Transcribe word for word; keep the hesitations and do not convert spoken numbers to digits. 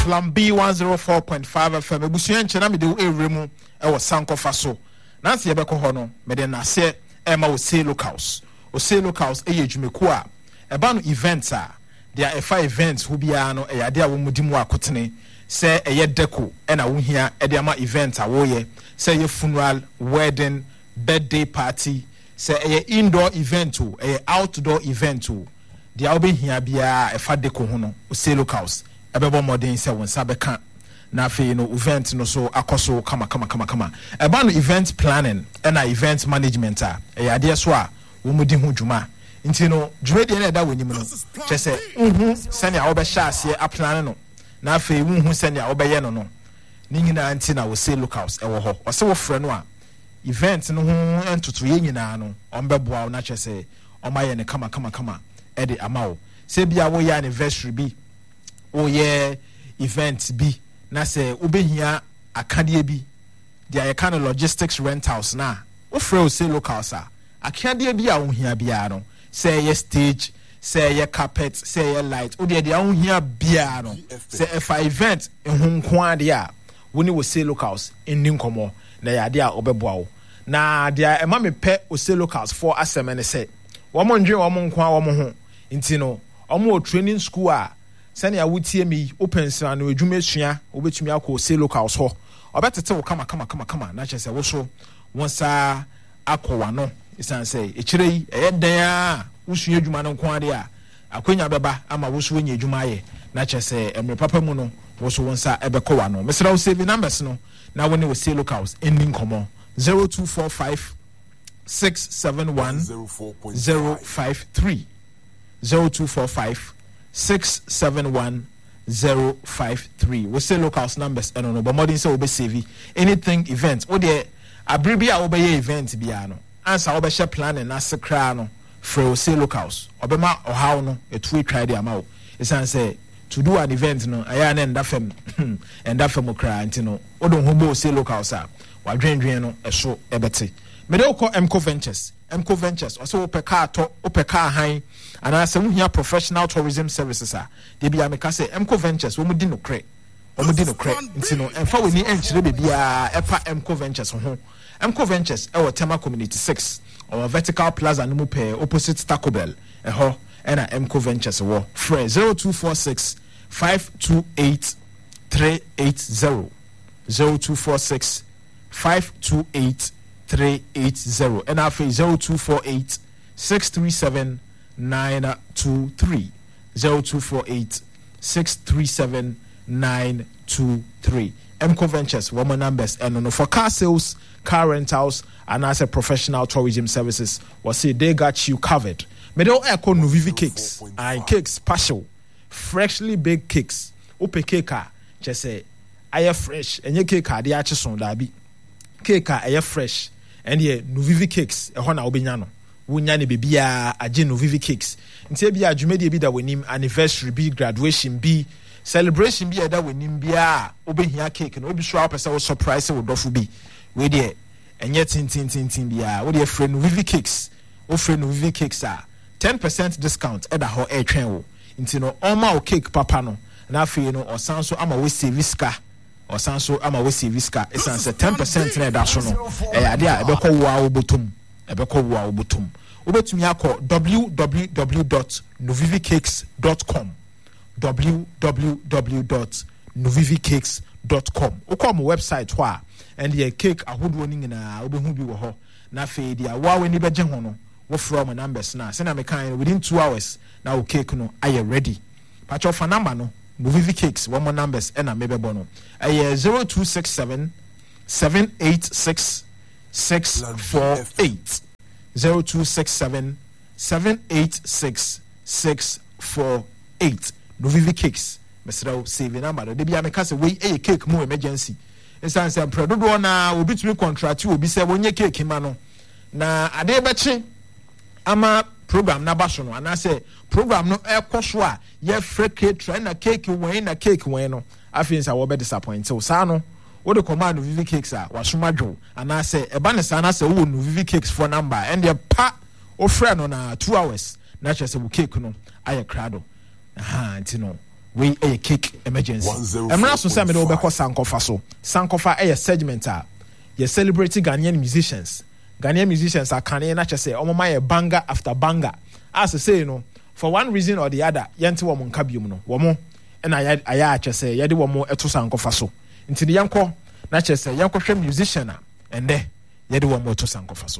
Plan B one oh four point five F M ebusuan nche na me de ewremu e wo sankofa so nanse ye beko ho no me de na se e ma wo say locals o say locals e ye dwumeku a e ba no events a there are five events who bia no e yade a wo mudi mu akotene se e ye deco e na wo hia e de ama event a wo ye se ye funeral, wedding, birthday party, se e ye indoor event o e outdoor event o dia obe hia bia e fa deco ho no o say locals ebebo modern se won sabeka na fe no event no so akoso kama kama kama kama eba no event planning and event management a e yade so a wo mudi ho dwuma nti no dwuma de na da wonim no chese mhm sene a wo be sha ase a plan no na fe wo hu sene a wo be ye no no ni nyina nti na wo say locals e wo ho o se wo frɛ no a event no ho entoto ye nyina no on be boa na chese o ma ye ne kama kama kama e de amawo se bia wo ya anniversary bi o ye event bi na se obehia akade bi dia ye kind of logistics rentals na wo frɛ o say locals a akade bi a wo hia bia no say ye stage say ye carpet say ye light o dia dia wo hia bia no say if a event ehunko ade a wo ni wo say locals ending komo na ya ade a obeboa wo na dia e ma me pɛ o say locals for asem ne say wo mo ndwe wo mo nko a wo mo ho nti no wo mo training school a sani a wutie mi open san no adwuma sua obetumi akọ say locals ho obetete wo kama kama kama kama na chese wo so wonsa akọwa no isan say ekire yi eye dan a wusua adwuma no nko ade a akonya beba ama wo so wonya adwuma ye na chese emre papa mu no wo so wonsa ebekọwa no mesra wo save numbers no na woni wo say locals ending komo zero two four five six seven one zero five three zero two four five six seven one zero five three. We say locals numbers and no but modern say we be save anything event o de abribi a obey event bia no answer we share plan na sekra no for we say locals obema ohaw no etu try dey amawo isan say to do an event no aya na nda fam nda fam kra anti no o don ho bo say locals a wadwendwen no eso ebete me dey call Emco Ventures Emco Ventures also opeka to opeka han and I say we have professional tourism services ah they be ameka say Emco Ventures we mu di no kre we mu di no kre nti no emfa we ni enchire be bia epa Emco Ventures ho Emco Ventures e wo Tema Community six or Vertical Plaza no mu pe opposite Taco Bell e ho e na Emco Ventures wo free zero two four six five two eight three eight zero zero two four six five two eight three eight zero and after zero two four eight six three seven nine two three zero two four eight six three seven nine two three. Emco Ventures woman numbers and no for car sales, car rentals and as a professional tourism services was say they got you covered. Medo echo Nuvivi cakes and cakes partial freshly baked cakes ope cake just say aye fresh and your cake are the achison dabi cake aye fresh and ye Nuvivi cakes e ho na obenya no wonya ne bebia age Nuvivi cakes ntia bia adwumadi bi da wanim anniversary bi graduation bi celebration bi da wanim bia obehia cake no obi so apesa wo surprise wo dofo bi we de enye tin tin tin tin bia wo de frɛ Nuvivi cakes wo frɛ Nuvivi cakes a ten percent discount e da ho e twen wo nti no oma o cake papa no na afei no osan so ama we save ska osan so ama we save ska esan se ten percent na da so no e ade a ebekɔ wo a wo botom ebekɔ wo a wo botom obetumi akɔ w w w dot nuvivi cakes dot com w w w dot nuvivi cakes dot com okɔ mo website ho a and the cake ahodo ni nyina obehu bi wo ho na afei dia wo a we ni beje ho no wo from numbers na se na me kan within two hours na wo cake no aye ready patch of number no Nuvivi Cakes one more numbers and a maybe bono aye zero two six seven seven eight six six four eight zero two six seven seven eight six six four eight Nuvivi Cakes mesra save number de bia me ka say we e cake mu emergency instance am predo na obi tumi contract obi say wonye cake ma no na ade beche ama program na baso no ana say program no e koso a ye freke try na cake wen na cake wen no afin say wo be disappoint so sa no wo de command Nuvivi Cakes a wasomadwo ana say e ba ne sa na say wo Nuvivi Cakes for number and the pa o frɛ no na two hours na che say wo cake no aye krado aha nti no we a kick emergency emra so say me do be ko sankofa so sankofa e segment a ye celebrate Ghanaian musicians Ghanaian musicians are can na say omo ma ye banger after banger as say you know for one reason or the other yente wo nka biom no wo mo na aya a say ye de wo mo eto sankofa so nti de yanko na che say yanko hwe musician a ende ye de wo mo eto sankofa so